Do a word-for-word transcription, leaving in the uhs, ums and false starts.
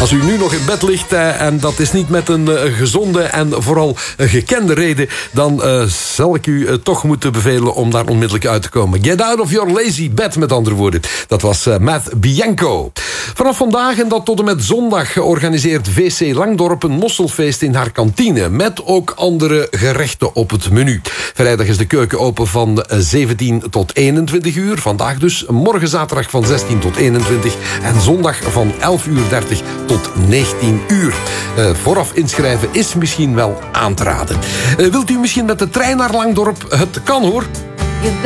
Als u nu nog in bed ligt uh, en dat is niet met een uh, gezonde en vooral een gekende reden, dan uh, zal ik u uh, toch moeten bevelen om daar onmiddellijk uit te komen. Get out of your lazy bed, met andere woorden. Dat was uh, Matt Bianco. Vanaf vandaag en dat tot en met zondag organiseert V C Langdorp een mosselfeest in haar kantine, met ook andere gerechten op het menu. Vrijdag is de keuken open van zeventien tot eenentwintig uur. Vandaag dus. Morgen zaterdag van zestien tot eenentwintig. En zondag van elf uur dertig tot negentien uur. Uh, vooraf inschrijven is misschien wel aan te raden. Uh, wilt u misschien met de trein naar Langdorp? Het kan hoor.